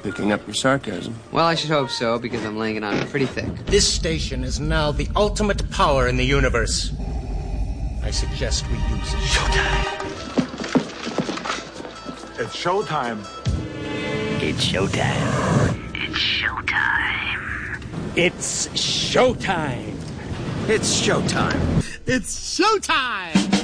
picking up your sarcasm. Well, I should hope so, because I'm laying it on pretty thick. This station is now the ultimate power in the universe. I suggest we use it. Showtime. It's showtime. It's showtime. It's showtime. It's showtime. It's showtime. It's showtime.